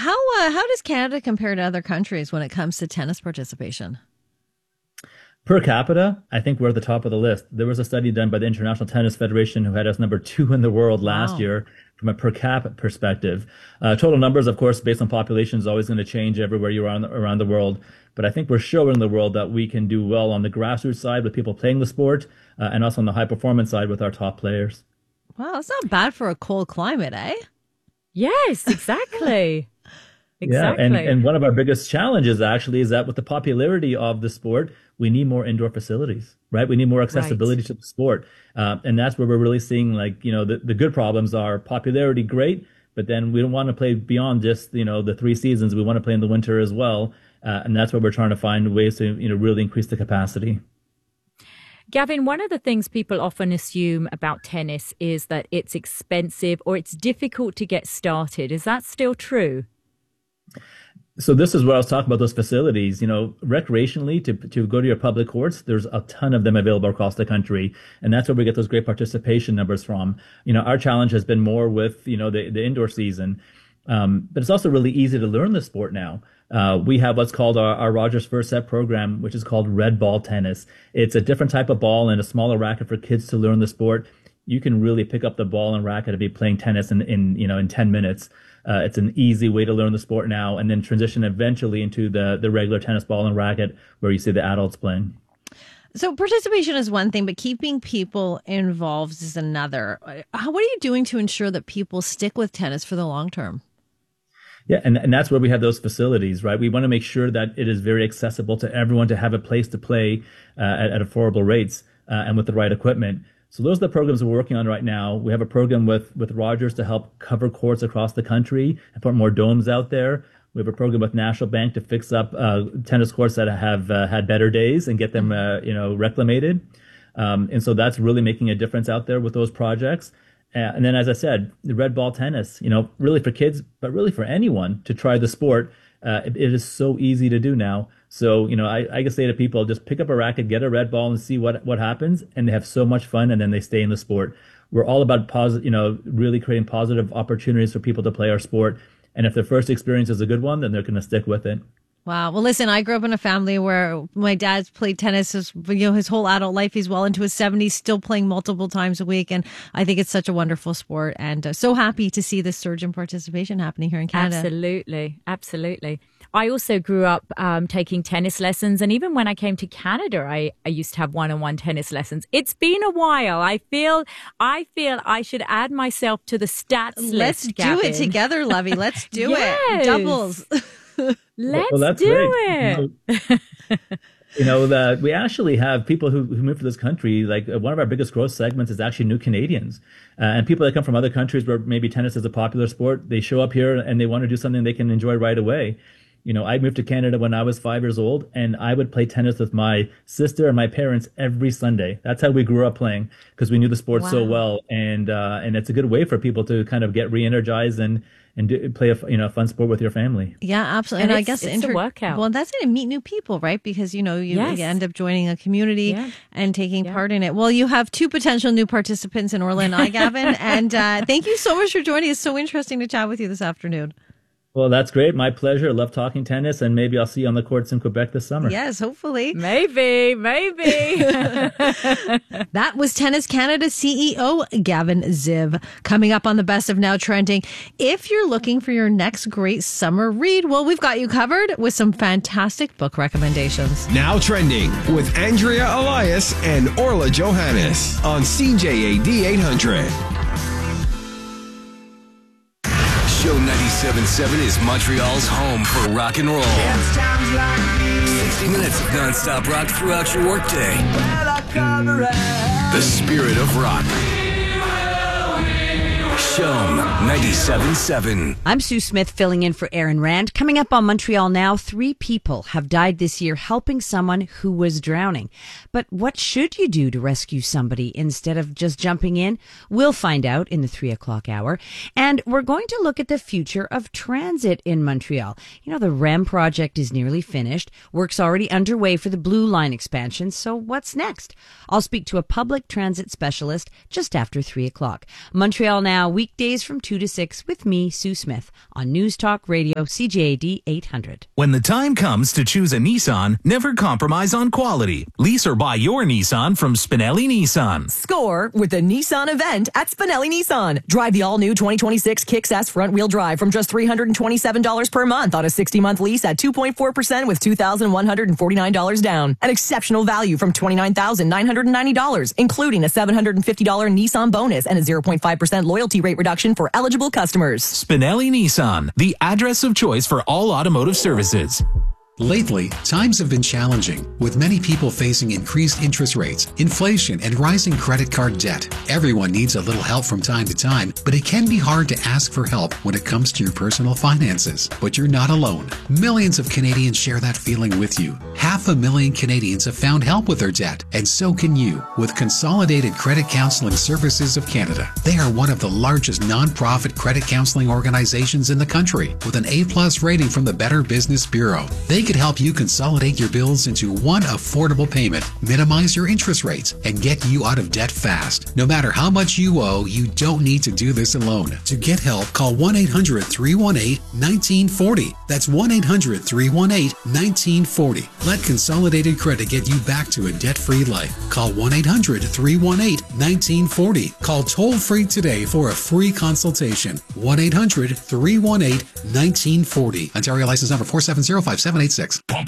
How does Canada compare to other countries when it comes to tennis participation? Per capita, I think we're at the top of the list. There was a study done by the International Tennis Federation who had us number 2 in the world last year from a per cap perspective. Total numbers, of course, based on population is always going to change everywhere you are around the world. But I think we're showing the world that we can do well on the grassroots side with people playing the sport and also on the high performance side with our top players. Wow, it's not bad for a cold climate, eh? Yes, exactly. Exactly. Yeah, and one of our biggest challenges actually is that with the popularity of the sport, we need more indoor facilities, right? We need more accessibility to the sport. And that's where we're really seeing the good problems are popularity, great, but then we don't want to play beyond just, the 3 seasons. We want to play in the winter as well. And that's where we're trying to find ways to, really increase the capacity. Gavin, one of the things people often assume about tennis is that it's expensive or it's difficult to get started. Is that still true? So this is where I was talking about those facilities. Recreationally, to go to your public courts, there's a ton of them available across the country. And that's where we get those great participation numbers from. Our challenge has been more with, the indoor season. But it's also really easy to learn the sport now. We have what's called our Rogers First Set program, which is called Red Ball Tennis. It's a different type of ball and a smaller racket for kids to learn the sport. You can really pick up the ball and racket and be playing tennis in 10 minutes. It's an easy way to learn the sport now and then transition eventually into the regular tennis ball and racket where you see the adults playing. So participation is one thing, but keeping people involved is another. What are you doing to ensure that people stick with tennis for the long term? Yeah, and that's where we have those facilities, right? We want to make sure that it is very accessible to everyone to have a place to play at affordable rates and with the right equipment. So those are the programs we're working on right now. We have a program with Rogers to help cover courts across the country and put more domes out there. We have a program with National Bank to fix up tennis courts that have had better days and get them, reclamated. And so that's really making a difference out there with those projects. And then, as I said, the red ball tennis, really for kids, but really for anyone to try the sport. It is so easy to do now. So, I can say to people, just pick up a racket, get a red ball and see what happens. And they have so much fun and then they stay in the sport. We're all about really creating positive opportunities for people to play our sport. And if their first experience is a good one, then they're going to stick with it. Wow. Well, listen, I grew up in a family where my dad's played tennis his whole adult life. He's well into his 70s, still playing multiple times a week. And I think it's such a wonderful sport and so happy to see this surge in participation happening here in Canada. Absolutely. Absolutely. I also grew up taking tennis lessons. And even when I came to Canada, I used to have one-on-one tennis lessons. It's been a while. I feel I should add myself to the stats list. Let's do it together, Lovey. Let's do it. Doubles. Let's do it. We actually have people who move to this country. Like one of our biggest growth segments is actually new Canadians and people that come from other countries where maybe tennis is a popular sport. They show up here and they want to do something they can enjoy right away. I moved to Canada when I was 5 years old and I would play tennis with my sister and my parents every Sunday. That's how we grew up playing because we knew the sport so well. And it's a good way for people to kind of get re-energized and play a fun sport with your family. Yeah, absolutely. And I guess it's a workout. Well, that's it. And meet new people, right? Because, you end up joining a community and taking part in it. Well, you have 2 potential new participants in Orla and I, Gavin. And thank you so much for joining. It's so interesting to chat with you this afternoon. Well, that's great. My pleasure. Love talking tennis, and maybe I'll see you on the courts in Quebec this summer. Yes, hopefully. Maybe. That was Tennis Canada CEO Gavin Ziv. Coming up on the Best of Now Trending, if you're looking for your next great summer read, well, we've got you covered with some fantastic book recommendations. Now Trending with Andrea Elias and Orla Johannes on CJAD 800. Show 97.7 is Montreal's home for rock and roll. 60 minutes of non-stop rock throughout your workday. The spirit of rock. Show 97.7. I'm Sue Smith filling in for Aaron Rand. Coming up on Montreal Now, 3 people have died this year helping someone who was drowning. But what should you do to rescue somebody instead of just jumping in? We'll find out in the 3 o'clock hour. And we're going to look at the future of transit in Montreal. The REM project is nearly finished. Work's already underway for the Blue Line expansion. So what's next? I'll speak to a public transit specialist just after 3 o'clock. Montreal Now, weekdays from 2 to 6 with me, Sue Smith, on News Talk Radio CJAD 800. When the time comes to choose a Nissan, never compromise on quality. Lease or buy your Nissan from Spinelli Nissan. Score with the Nissan event at Spinelli Nissan. Drive the all-new 2026 Kicks S front-wheel drive from just $327 per month on a 60-month lease at 2.4% with $2,149 down. An exceptional value from $29,990, including a $750 Nissan bonus and a 0.5% loyalty rate reduction for eligible customers. Spinelli Nissan, the address of choice for all automotive services. Lately, times have been challenging, with many people facing increased interest rates, inflation, and rising credit card debt. Everyone needs a little help from time to time, but it can be hard to ask for help when it comes to your personal finances. But you're not alone. Millions of Canadians share that feeling with you. 500,000 Canadians have found help with their debt, and so can you with Consolidated Credit Counseling Services of Canada. They are one of the largest non-profit credit counseling organizations in the country, with an A+ rating from the Better Business Bureau. They could help you consolidate your bills into one affordable payment, minimize your interest rates, and get you out of debt fast. No matter how much you owe, you don't need to do this alone. To get help, call 1-800-318-1940. That's 1-800-318-1940. Let Consolidated Credit get you back to a debt-free life. Call 1-800-318-1940. Call toll-free today for a free consultation. 1-800-318-1940. Ontario license number 4705786.